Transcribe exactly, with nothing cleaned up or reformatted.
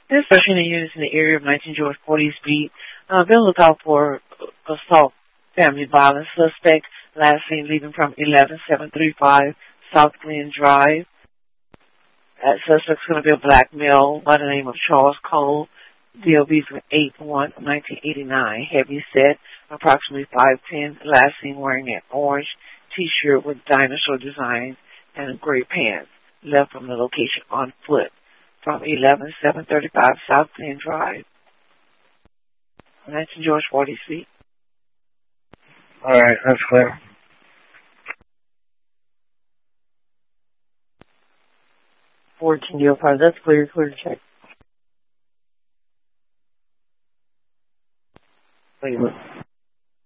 This special units in the area of nineteen George fortieth Street. Uh, been on the lookout for assault, family violence suspect. Last seen leaving from eleven seven thirty-five South Glen Drive. That suspect's going to be a black male by the name of Charles Cole. D O B from eight one nineteen eighty-nine. Heavy set, approximately five ten. Last seen wearing an orange T-shirt with dinosaur design and gray pants. Left from the location on foot from eleven seven thirty-five South Glen Drive, nineteen George fortieth Street. All right, that's clear. fourteen Deal Park, that's clear, clear to check. Wait a minute.